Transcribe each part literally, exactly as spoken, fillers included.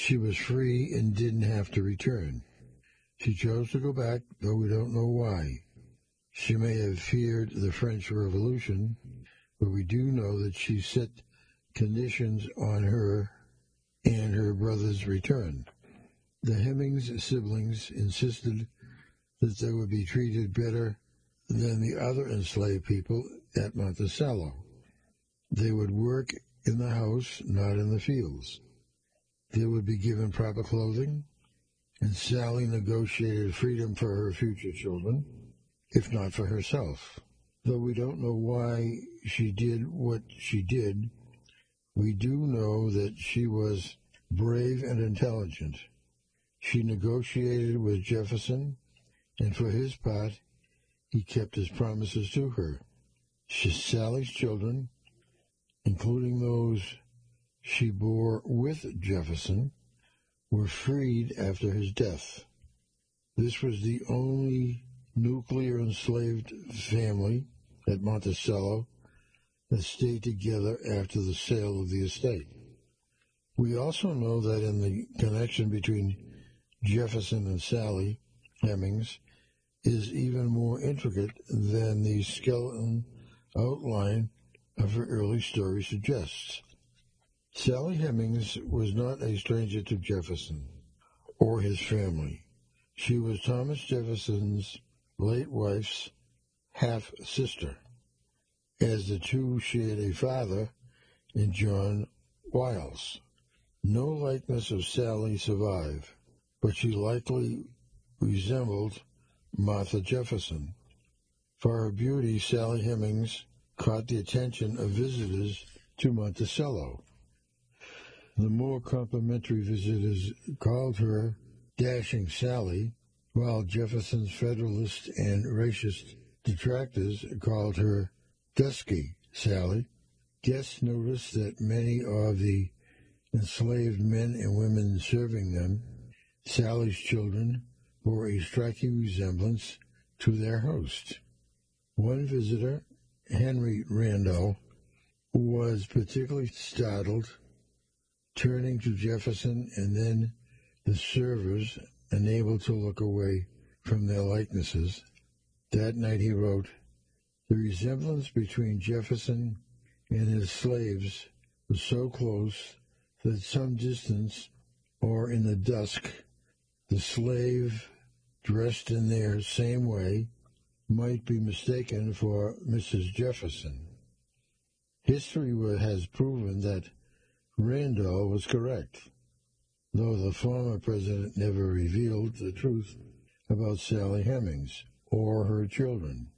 She was free and didn't have to return. She chose to go back, though we don't know why. She may have feared the French Revolution, but we do know that she set conditions on her and her brother's return. The Hemings siblings insisted that they would be treated better than the other enslaved people at Monticello. They would work in the house, not in the fields. They would be given proper clothing, and Sally negotiated freedom for her future children, if not for herself. Though we don't know why she did what she did, we do know that she was brave and intelligent. She negotiated with Jefferson, and for his part, he kept his promises to her. She, Sally's children, including those she bore with Jefferson, were freed after his death. This was the only nuclear enslaved family at Monticello that stayed together after the sale of the estate. We also know that in the connection between Jefferson and Sally Hemings is even more intricate than the skeleton outline of her early story suggests. Sally Hemings was not a stranger to Jefferson or his family. She was Thomas Jefferson's late wife's half-sister, as the two shared a father in John Wiles. No likeness of Sally survived, but she likely resembled Martha Jefferson. For her beauty, Sally Hemings caught the attention of visitors to Monticello. The more complimentary visitors called her Dashing Sally, while Jefferson's Federalist and racist detractors called her Dusky Sally. Guests noticed that many of the enslaved men and women serving them, Sally's children, bore a striking resemblance to their host. One visitor, Henry Randall, was particularly startled, turning to Jefferson and then the servers, unable to look away from their likenesses. That night he wrote, "The resemblance between Jefferson and his slaves was so close that at some distance, or in the dusk, the slave, dressed in their same way, might be mistaken for Missus Jefferson." History has proven that Randall was correct, though the former president never revealed the truth about Sally Hemings or her children.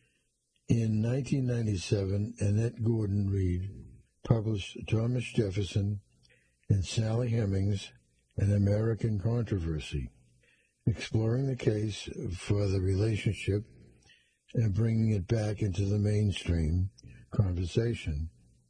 In nineteen ninety-seven, Annette Gordon Reed published Thomas Jefferson and Sally Hemings, An American Controversy, exploring the case for the relationship and bringing it back into the mainstream conversation.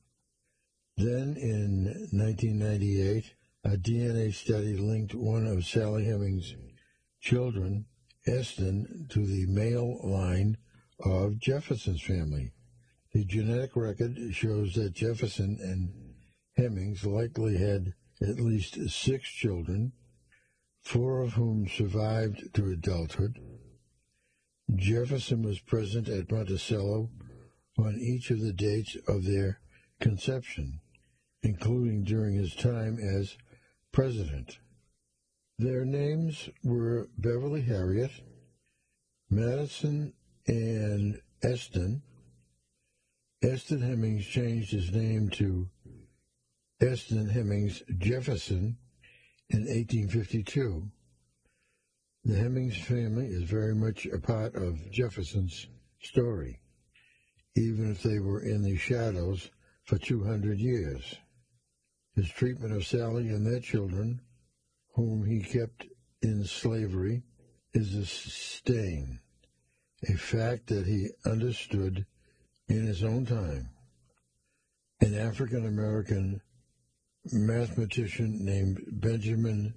Then, in nineteen ninety-eight, a D N A study linked one of Sally Hemings' children, Eston, to the male line of Jefferson's family. The genetic record shows that Jefferson and Hemings likely had at least six children, four of whom survived to adulthood. Jefferson was present at Monticello on each of the dates of their conception, including during his time as president. Their names were Beverly Harriet, Madison, and Eston. Eston Hemings changed his name to Eston Hemings Jefferson in eighteen fifty-two. The Hemings family is very much a part of Jefferson's story, even if they were in the shadows for two hundred years. His treatment of Sally and their children, whom he kept in slavery, is a stain, a fact that he understood in his own time. An African-American mathematician named Benjamin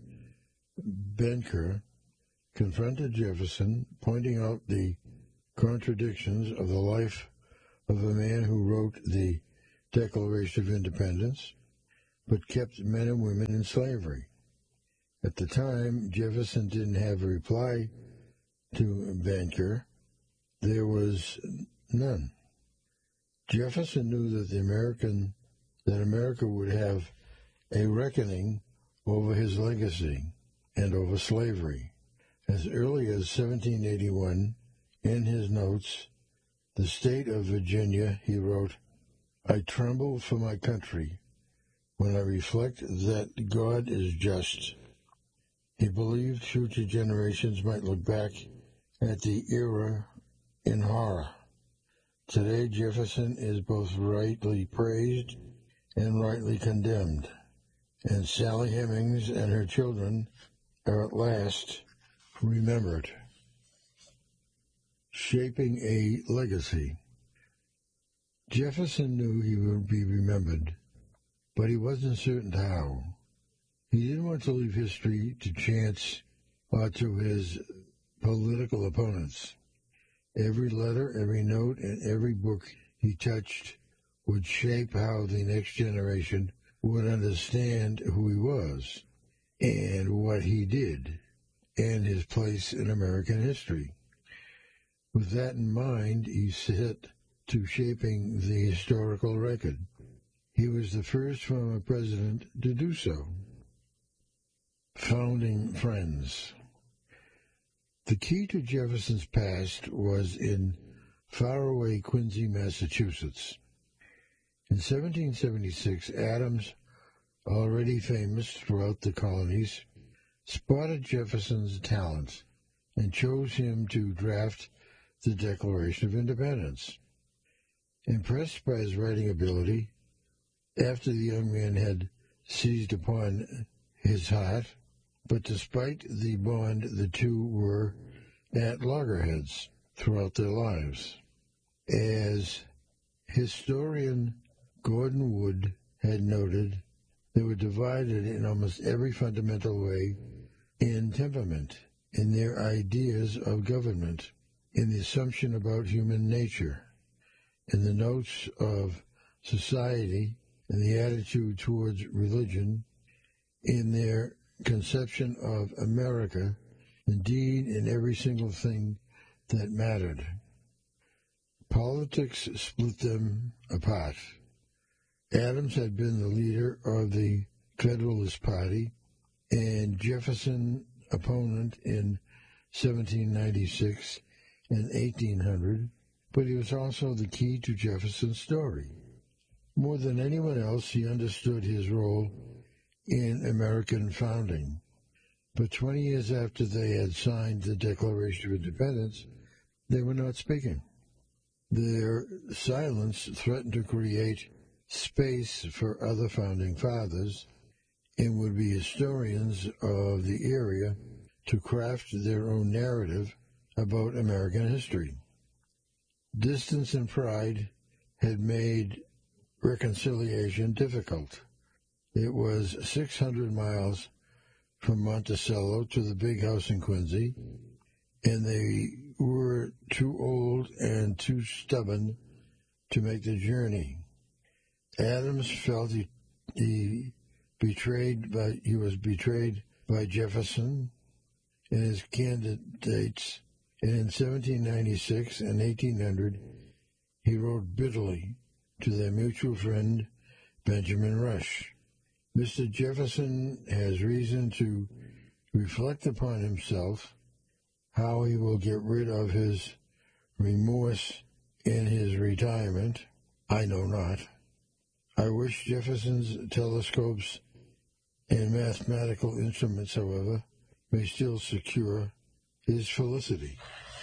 Benker confronted Jefferson, pointing out the contradictions of the life of a man who wrote the Declaration of Independence, but kept men and women in slavery. At the time, Jefferson didn't have a reply to Banker. There was none. Jefferson knew that the American that America would have a reckoning over his legacy and over slavery. As early as seventeen eighty-one, in his notes, "The State of Virginia," he wrote, "I tremble for my country when I reflect that God is just." He believed future generations might look back at the era in horror. Today, Jefferson is both rightly praised and rightly condemned, and Sally Hemings and her children are at last remembered. Shaping a legacy. Jefferson knew he would be remembered, but he wasn't certain how. He didn't want to leave history to chance or to his political opponents. Every letter, every note, and every book he touched would shape how the next generation would understand who he was and what he did and his place in American history. With that in mind, he set to shaping the historical record. He was the first former president to do so. Founding friends. The key to Jefferson's past was in faraway Quincy, Massachusetts. In seventeen seventy-six, Adams, already famous throughout the colonies, spotted Jefferson's talent and chose him to draft the Declaration of Independence. Impressed by his writing ability, after the young man had seized upon his heart, but despite the bond, the two were at loggerheads throughout their lives. As historian Gordon Wood had noted, they were divided in almost every fundamental way in temperament, in their ideas of government, in the assumption about human nature, in the notes of society, in the attitude towards religion, in their conception of America, indeed in every single thing that mattered. Politics split them apart. Adams had been the leader of the Federalist Party and Jefferson opponent in seventeen ninety-six and eighteen hundred, but he was also the key to Jefferson's story. More than anyone else, he understood his role in American founding. But twenty years after they had signed the Declaration of Independence, they were not speaking. Their silence threatened to create space for other founding fathers and would-be historians of the area to craft their own narrative about American history. Distance and pride had made reconciliation difficult. It was six hundred miles from Monticello to the big house in Quincy, and they were too old and too stubborn to make the journey. Adams felt he, he betrayed by he was betrayed by Jefferson and his candidates, and in seventeen ninety-six and eighteen hundred he wrote bitterly to their mutual friend Benjamin Rush. Mister Jefferson has reason to reflect upon himself, how he will get rid of his remorse in his retirement, I know not. I wish Jefferson's telescopes and mathematical instruments, however, may still secure his felicity.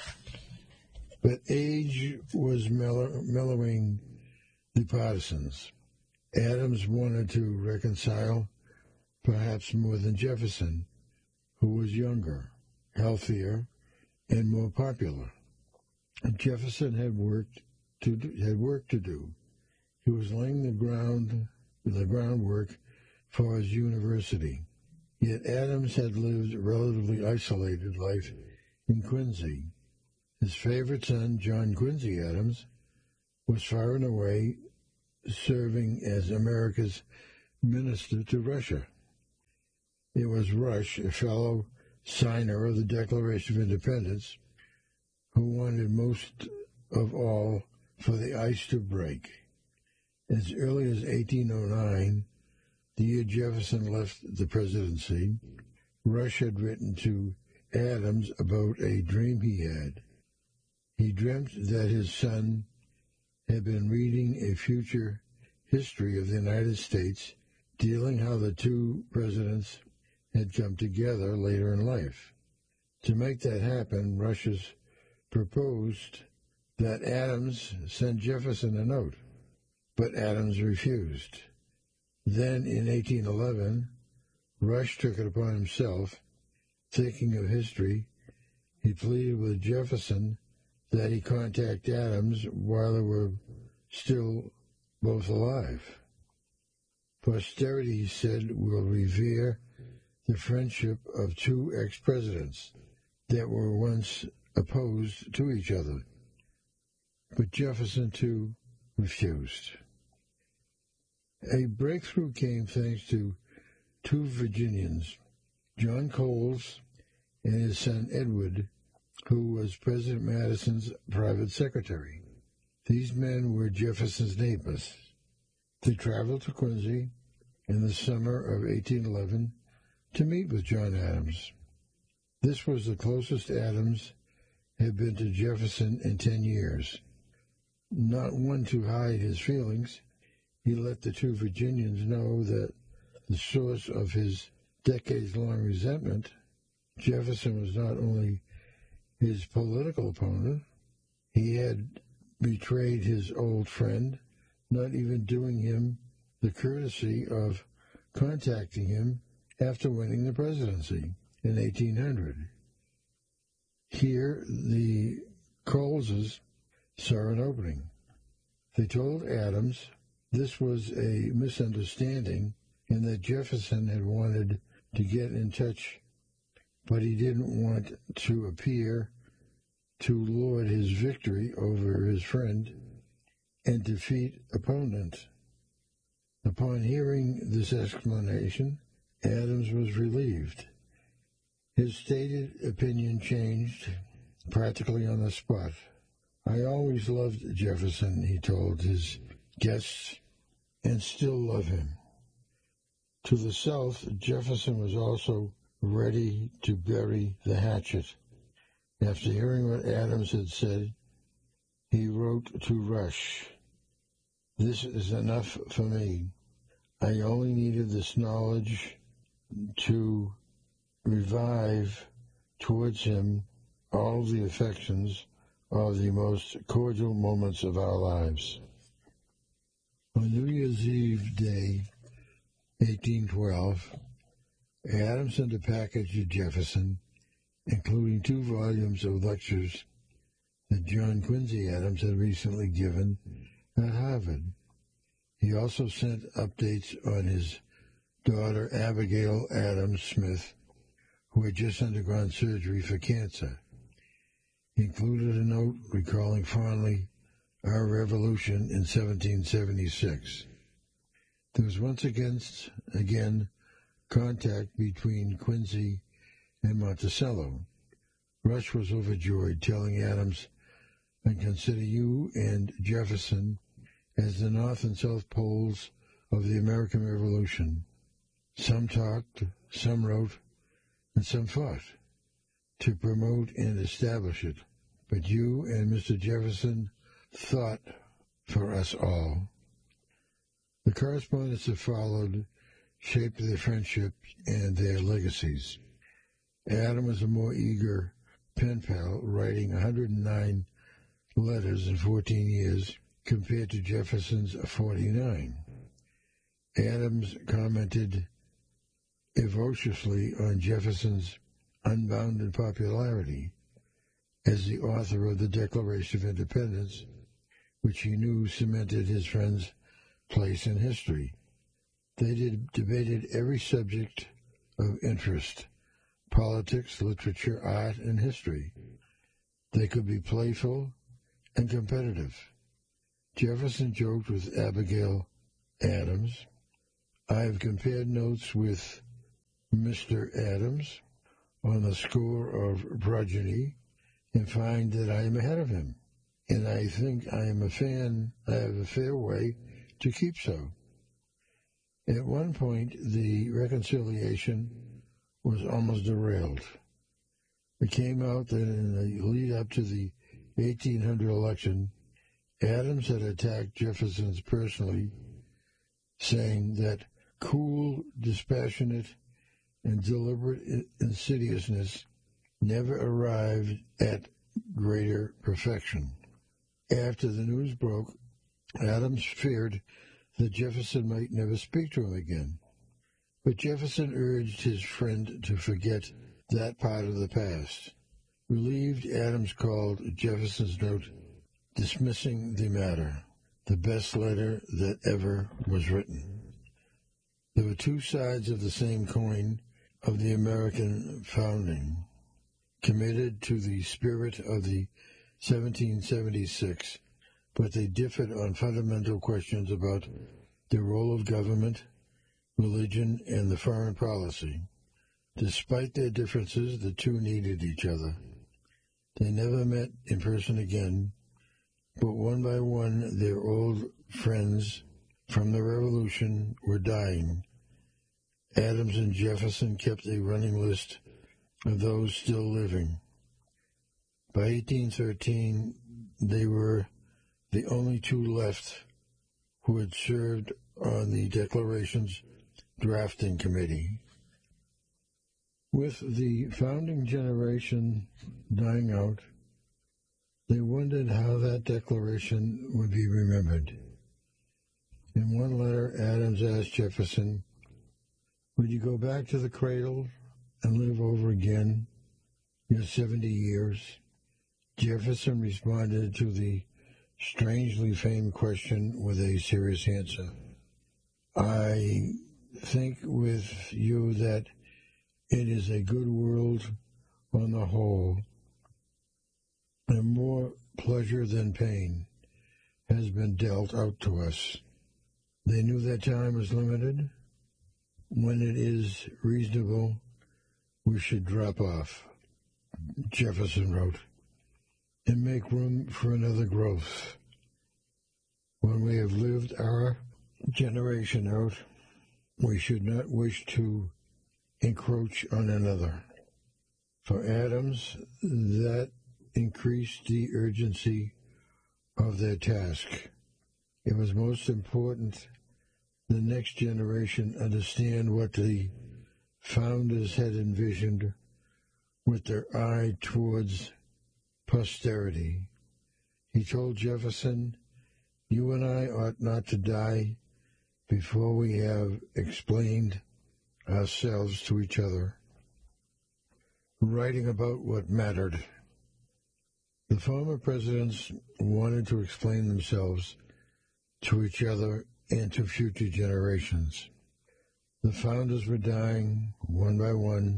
But age was mellow, mellowing the partisans. Adams wanted to reconcile, perhaps more than Jefferson, who was younger, healthier, and more popular. Jefferson had worked to do, had work to do. He was laying the ground, the groundwork for his university. Yet Adams had lived a relatively isolated life in Quincy. His favorite son, John Quincy Adams, was far and away serving as America's minister to Russia. It was Rush, a fellow signer of the Declaration of Independence, who wanted most of all for the ice to break. As early as eighteen oh nine, the year Jefferson left the presidency, Rush had written to Adams about a dream he had. He dreamt that his son had been reading a future history of the United States, dealing how the two presidents had come together later in life. To make that happen, Rush proposed that Adams send Jefferson a note, but Adams refused. Then, in eighteen eleven, Rush took it upon himself. Thinking of history, he pleaded with Jefferson that he contact Adams while they were still both alive. Posterity, he said, will revere the friendship of two ex-presidents that were once opposed to each other. But Jefferson, too, refused. A breakthrough came thanks to two Virginians, John Coles and his son Edward, who was President Madison's private secretary. These men were Jefferson's neighbors. They traveled to Quincy in the summer of eighteen eleven to meet with John Adams. This was the closest Adams had been to Jefferson in ten years. Not one to hide his feelings, he let the two Virginians know that the source of his decades-long resentment, Jefferson, was not only his political opponent, he had betrayed his old friend, not even doing him the courtesy of contacting him after winning the presidency in eighteen hundred. Here, the Coleses saw an opening. They told Adams this was a misunderstanding and that Jefferson had wanted to get in touch, but he didn't want to appear to lord his victory over his friend and defeat opponent. Upon hearing this explanation, Adams was relieved. His stated opinion changed practically on the spot. I always loved Jefferson, he told his guests, and still love him. To the South, Jefferson was also ready to bury the hatchet. After hearing what Adams had said, he wrote to Rush, "This is enough for me. I only needed this knowledge to revive towards him all the affections of the most cordial moments of our lives." On New Year's Eve day, eighteen twelve, Adams sent a package to Jefferson, including two volumes of lectures that John Quincy Adams had recently given at Harvard. He also sent updates on his daughter Abigail Adams Smith, who had just undergone surgery for cancer. He included a note recalling fondly our revolution in seventeen seventy-six. There was once again, again contact between Quincy and Monticello. Rush was overjoyed, telling Adams, "I consider you and Jefferson as the North and South poles of the American Revolution. Some talked, some wrote, and some fought to promote and establish it. But you and Mister Jefferson thought for us all." The correspondence that followed shaped their friendship and their legacies. Adam was a more eager pen pal, writing one hundred nine letters in fourteen years compared to Jefferson's forty-nine. Adams commented evociously on Jefferson's unbounded popularity as the author of the Declaration of Independence, which he knew cemented his friend's place in history. They did, debated every subject of interest: politics, literature, art, and history. They could be playful and competitive. Jefferson joked with Abigail Adams, "I have compared notes with Mister Adams on the score of progeny and find that I am ahead of him. And I think I am a fan, I have a fair way to keep so. At one point, the reconciliation was almost derailed. It came out that in the lead up to the eighteen hundred election, Adams had attacked Jefferson personally, saying that cool, dispassionate, and deliberate insidiousness never arrived at greater perfection. After the news broke, Adams feared that Jefferson might never speak to him again. But Jefferson urged his friend to forget that part of the past. Relieved, Adams called Jefferson's note dismissing the matter the best letter that ever was written. There were two sides of the same coin of the American founding, committed to the spirit of the seventeen seventy-six, but they differed on fundamental questions about the role of government, religion, and the foreign policy. Despite their differences, the two needed each other. They never met in person again, but one by one their old friends from the Revolution were dying. Adams and Jefferson kept a running list of those still living. By eighteen thirteen, they were the only two left who had served on the Declaration's drafting committee. With the founding generation dying out, they wondered how that declaration would be remembered. In one letter, Adams asked Jefferson, "Would you go back to the cradle and live over again your seventy years?" Jefferson responded to the strangely famed question with a serious answer. "I think with you that it is a good world on the whole, and more pleasure than pain has been dealt out to us." They knew that time was limited. When it is reasonable, we should drop off, Jefferson wrote, and make room for another growth. When we have lived our generation out, we should not wish to encroach on another. For Adams, that increased the urgency of their task. It was most important the next generation understand what the founders had envisioned with their eye towards posterity. He told Jefferson, "You and I ought not to die before we have explained ourselves to each other," writing about what mattered. The former presidents wanted to explain themselves to each other and to future generations. The founders were dying one by one,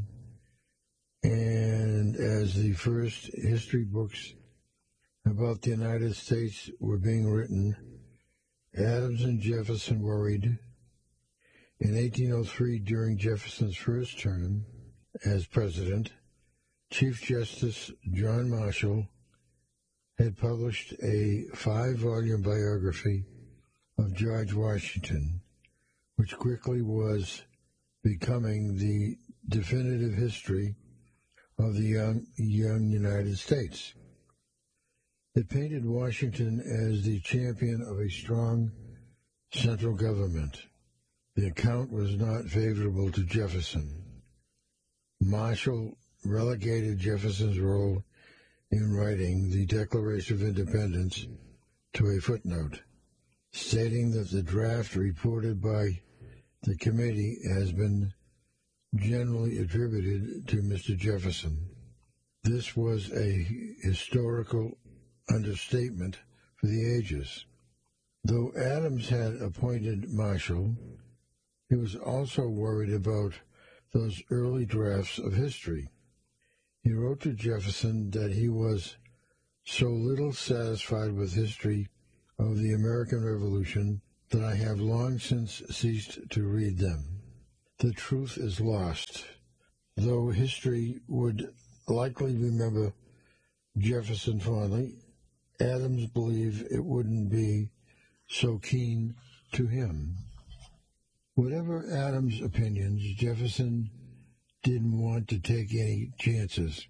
and as the first history books about the United States were being written, Adams and Jefferson worried. In eighteen oh three, during Jefferson's first term as president, Chief Justice John Marshall had published a five-volume biography of George Washington, which quickly was becoming the definitive history of the young, young United States. It painted Washington as the champion of a strong central government. The account was not favorable to Jefferson. Marshall relegated Jefferson's role in writing the Declaration of Independence to a footnote, stating that the draft reported by the committee has been generally attributed to Mister Jefferson. This was a historical understatement for the ages. Though Adams had appointed Marshall, he was also worried about those early drafts of history. He wrote to Jefferson that he was so little satisfied with history of the American Revolution that I have long since ceased to read them. the truth is lost. Though history would likely remember Jefferson fondly, Adams believed it wouldn't be so keen to him. Whatever Adams' opinions, Jefferson didn't want to take any chances.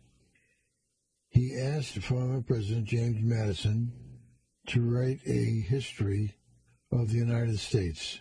He asked former President James Madison to write a history of the United States,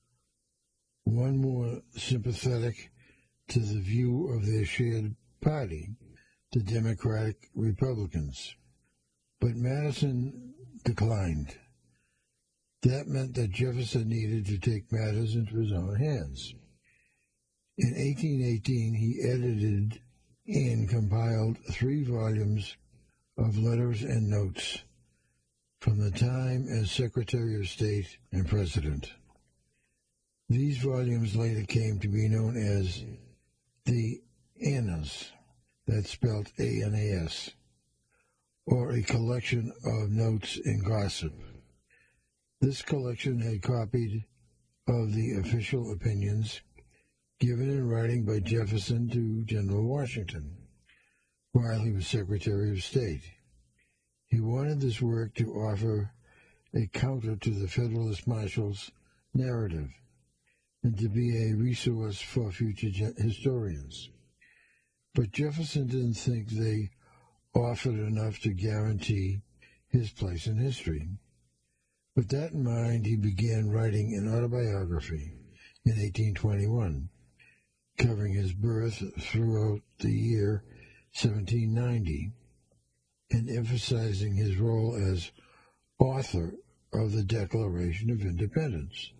one more sympathetic to the view of their shared party, the Democratic Republicans. But Madison declined. That meant that Jefferson needed to take matters into his own hands. In eighteen eighteen, he edited and compiled three volumes of letters and notes from the time as Secretary of State and President. These volumes later came to be known as the Annals, that's spelled A N A S, or a collection of notes and gossip. This collection had copied of the official opinions given in writing by Jefferson to General Washington while he was Secretary of State. He wanted this work to offer a counter to the Federalist Marshal's narrative and to be a resource for future historians. But Jefferson didn't think they offered enough to guarantee his place in history. With that in mind, he began writing an autobiography in eighteen twenty-one, covering his birth throughout the year seventeen ninety, and emphasizing his role as author of the Declaration of Independence.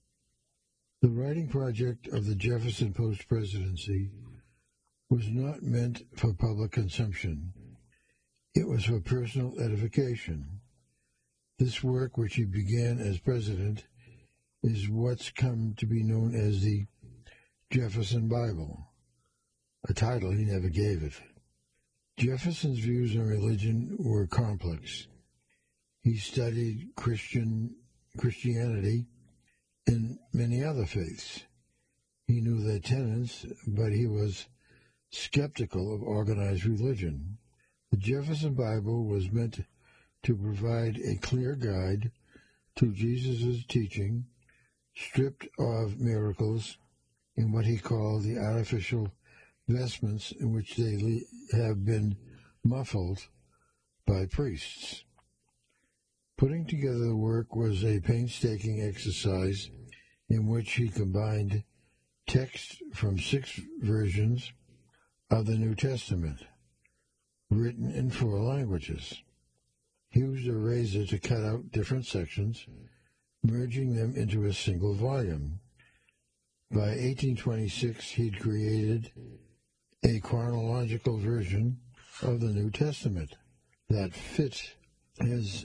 The writing project of the Jefferson Post-Presidency was not meant for public consumption. It was for personal edification. This work, which he began as president, is what's come to be known as the Jefferson Bible, a title he never gave it. Jefferson's views on religion were complex. He studied Christian Christianity and many other faiths. He knew their tenets, but he was skeptical of organized religion. The Jefferson Bible was meant to provide a clear guide to Jesus' teaching, stripped of miracles in what he called the artificial vestments in which they have been muffled by priests. Putting together the work was a painstaking exercise in which he combined text from six versions of the New Testament, written in four languages. He used a razor to cut out different sections, merging them into a single volume. By eighteen twenty-six, he'd created a chronological version of the New Testament that fit his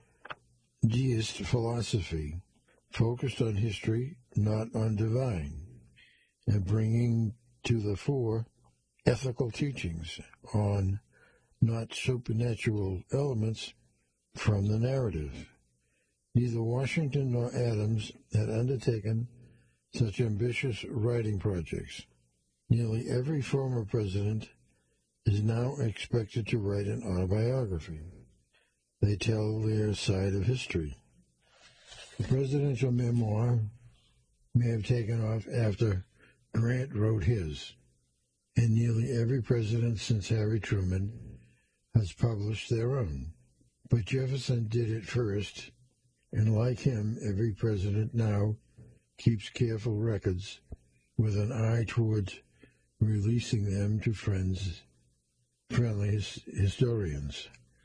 deist philosophy, focused on history, not on divine, and bringing to the fore ethical teachings on not supernatural elements from the narrative. Neither Washington nor Adams had undertaken such ambitious writing projects. Nearly every former president is now expected to write an autobiography. They tell their side of history. The presidential memoir may have taken off after Grant wrote his, and nearly every president since Harry Truman has published their own. But Jefferson did it first, and like him, every president now keeps careful records with an eye towards releasing them to friends, friendly his, historians.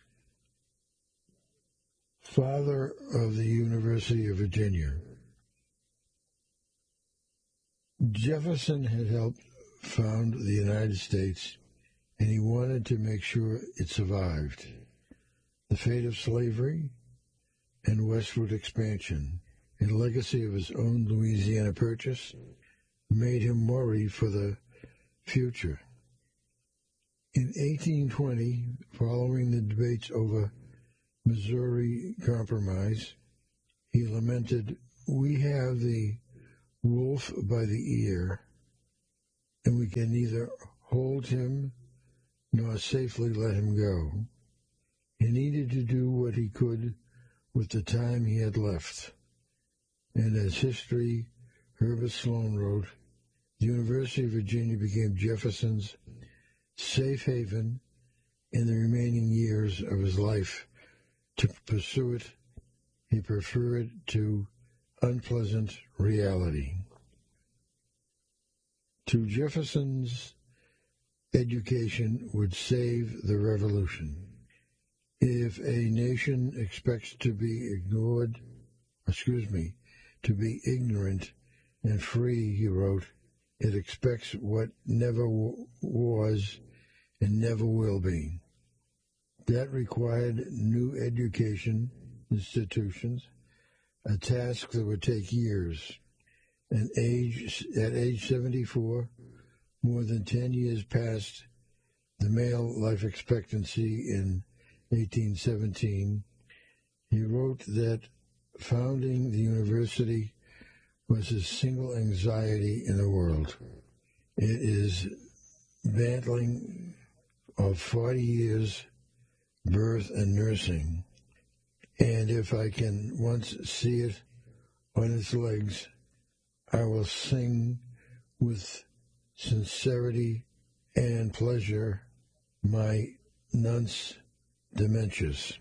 Father of the University of Virginia. Jefferson had helped found the United States, and he wanted to make sure it survived. The fate of slavery and westward expansion, and legacy of his own Louisiana Purchase, made him worry for the future. In eighteen twenty, following the debates over Missouri Compromise, he lamented, "We have the wolf by the ear, and we can neither hold him nor safely let him go. He needed to do what he could with the time he had left. And as history, Herbert Sloan wrote, the University of Virginia became Jefferson's safe haven in the remaining years of his life. To pursue it, he preferred to unpleasant reality. To Jefferson's education would save the revolution. If a nation expects to be ignored, excuse me, to be ignorant and free, he wrote, it expects what never w- was and never will be. That required new education institutions, a task that would take years. And age, at age seventy-four, more than ten years past the male life expectancy in eighteen seventeen, he wrote that founding the university was his single anxiety in the world. It is battling of forty years, birth and nursing, and if I can once see it on its legs, I will sing with sincerity and pleasure my nunc dementias.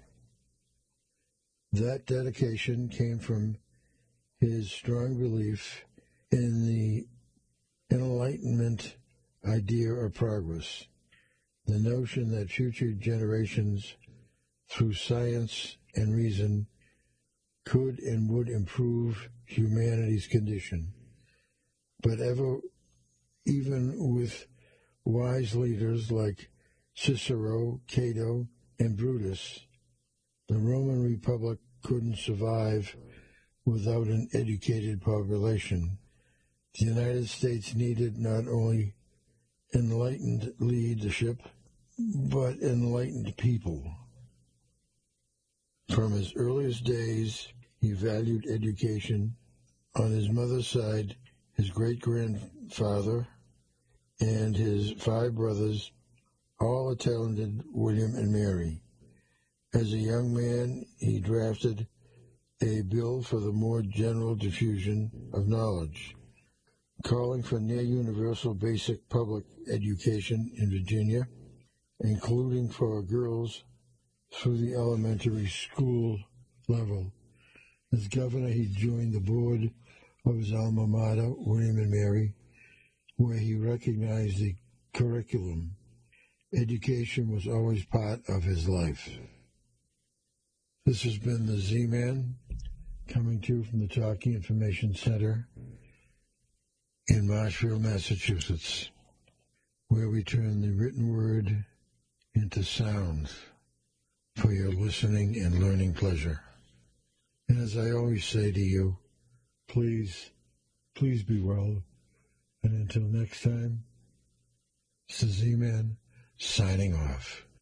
That dedication came from his strong belief in the Enlightenment idea of progress, the notion that future generations, through science and reason, could and would improve humanity's condition. But ever, even with wise leaders like Cicero, Cato, and Brutus, the Roman Republic couldn't survive without an educated population. The United States needed not only enlightened leadership, but enlightened people. From his earliest days, he valued education. On his mother's side, his great-grandfather and his five brothers all attended William and Mary. As a young man, he drafted a bill for the more general diffusion of knowledge, calling for near universal basic public education in Virginia, including for girls through the elementary school level. As governor, he joined the board of his alma mater, William and Mary, where he recognized the curriculum. Education was always part of his life. This has been the Z-Man, coming to you from the Talking Information Center in Marshfield, Massachusetts, where we turn the written word into sound for your listening and learning pleasure. And as I always say to you, please, please be well. And until next time, it's the Z-Man signing off.